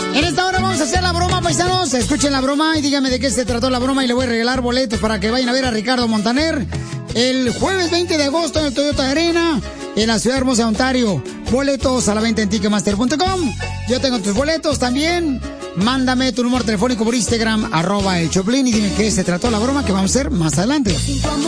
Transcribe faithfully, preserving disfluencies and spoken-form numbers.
En esta hora vamos a hacer la broma, paisanos. Escuchen la broma y díganme de qué se trató la broma y le voy a regalar boletos para que vayan a ver a Ricardo Montaner el jueves veinte de agosto en el Toyota Arena en la ciudad hermosa de Ontario. Boletos a la venta en ticketmaster punto com. Yo tengo tus boletos también. Mándame tu número telefónico por Instagram, arroba el Choplin, y dime qué se trató la broma que vamos a hacer más adelante.